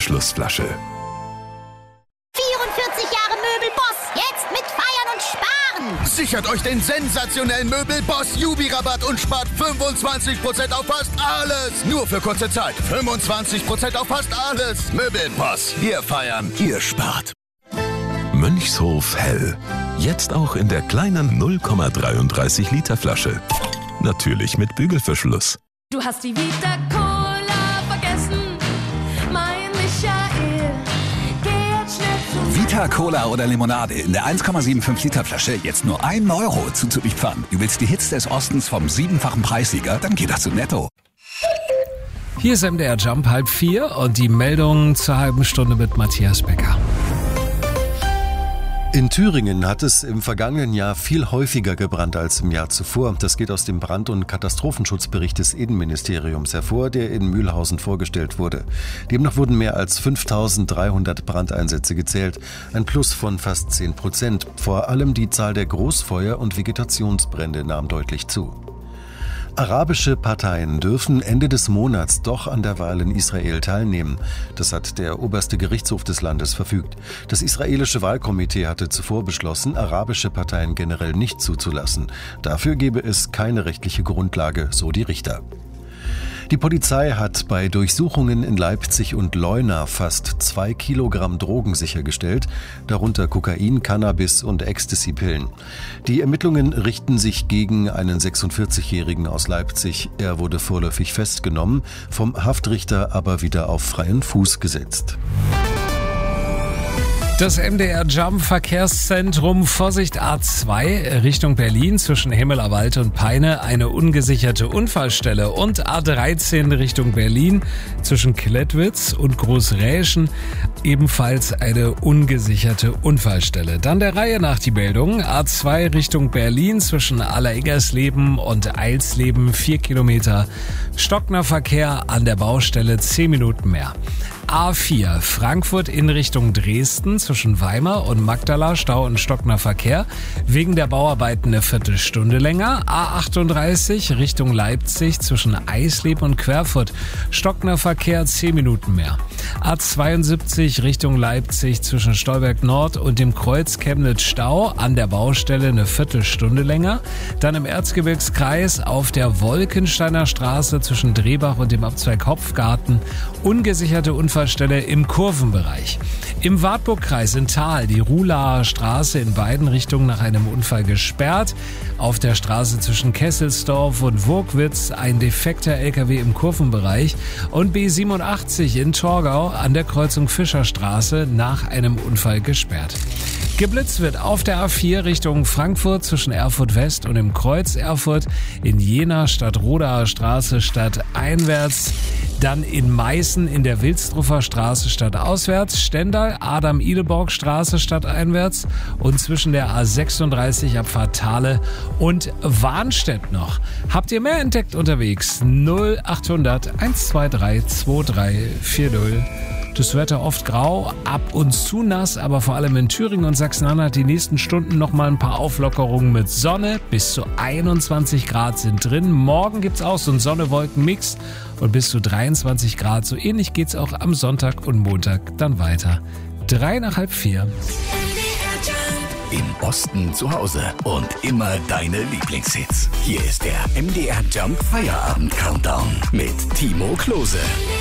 Bügelverschlussflasche. 44 Jahre Möbelboss, jetzt mit Feiern und Sparen. Sichert euch den sensationellen Möbelboss Jubi-Rabatt und spart 25% auf fast alles. Nur für kurze Zeit. 25% auf fast alles. Möbelboss. Wir feiern, ihr spart. Mönchshof Hell. Jetzt auch in der kleinen 0,33 Liter Flasche. Natürlich mit Bügelverschluss. Du hast die Vita Cola vergessen, mein Michael. Geh jetzt schnell zu Vita Cola oder Limonade in der 1,75 Liter Flasche jetzt nur 1 Euro zuzuliefernd. Du willst die Hits des Ostens vom 7-fachen Preissieger? Dann geht das zu Netto. Hier ist MDR Jump 3:30 und die Meldung zur halben Stunde mit Matthias Becker. In Thüringen hat es im vergangenen Jahr viel häufiger gebrannt als im Jahr zuvor. Das geht aus dem Brand- und Katastrophenschutzbericht des Innenministeriums hervor, der in Mühlhausen vorgestellt wurde. Demnach wurden mehr als 5.300 Brandeinsätze gezählt, ein Plus von fast 10%. Vor allem die Zahl der Großfeuer- und Vegetationsbrände nahm deutlich zu. Arabische Parteien dürfen Ende des Monats doch an der Wahl in Israel teilnehmen. Das hat der oberste Gerichtshof des Landes verfügt. Das israelische Wahlkomitee hatte zuvor beschlossen, arabische Parteien generell nicht zuzulassen. Dafür gebe es keine rechtliche Grundlage, so die Richter. Die Polizei hat bei Durchsuchungen in Leipzig und Leuna fast 2 Kilogramm Drogen sichergestellt, darunter Kokain, Cannabis und Ecstasy-Pillen. Die Ermittlungen richten sich gegen einen 46-Jährigen aus Leipzig. Er wurde vorläufig festgenommen, vom Haftrichter aber wieder auf freien Fuß gesetzt. Das MDR Jump Verkehrszentrum, Vorsicht A2 Richtung Berlin zwischen Himmelerwald und Peine eine ungesicherte Unfallstelle und A13 Richtung Berlin zwischen Klettwitz und Großräschen ebenfalls eine ungesicherte Unfallstelle. Dann der Reihe nach die Meldungen. A2 Richtung Berlin zwischen Allereggersleben und Eilsleben 4 Kilometer. Stockner Verkehr an der Baustelle 10 Minuten mehr. A4 Frankfurt in Richtung Dresden zwischen Weimar und Magdala Stau und Stockner Verkehr. Wegen der Bauarbeiten eine Viertelstunde länger. A38 Richtung Leipzig zwischen Eisleben und Querfurt. Stockner Verkehr 10 Minuten mehr. A72 Richtung Leipzig zwischen Stolberg Nord und dem Kreuz Chemnitz Stau. An der Baustelle eine Viertelstunde länger. Dann im Erzgebirgskreis auf der Wolkensteiner Straße zwischen Drehbach und dem Abzweig Hopfgarten. Ungesicherte Unfallstelle im Kurvenbereich. Im Wartburgkreis in Thal die Ruhlaer Straße in beiden Richtungen nach einem Unfall gesperrt. Auf der Straße zwischen Kesselsdorf und Wurkwitz ein defekter LKW im Kurvenbereich. Und B87 in Torgau an der Kreuzung Fischerstraße nach einem Unfall gesperrt. Geblitzt wird auf der A4 Richtung Frankfurt zwischen Erfurt West und im Kreuz Erfurt, in Jena Stadtrodaer Straße stadteinwärts, dann in Meißen in der Wilsdruffer Straße stadtauswärts, Stendal Adam-Ideborg Straße stadteinwärts und zwischen der A36 Abfahrt Thale und Warnstedt noch. Habt ihr mehr entdeckt unterwegs? 0800 123 2340. Das Wetter oft grau, ab und zu nass, aber vor allem in Thüringen und Sachsen-Anhalt die nächsten Stunden nochmal ein paar Auflockerungen mit Sonne. Bis zu 21 Grad sind drin. Morgen gibt's auch so einen Sonne-Wolken-Mix und bis zu 23 Grad. So ähnlich geht's auch am Sonntag und Montag dann weiter. 3 nach halb 4. Im Osten zu Hause und immer deine Lieblingshits. Hier ist der MDR Jump Feierabend Countdown mit Timo Klose.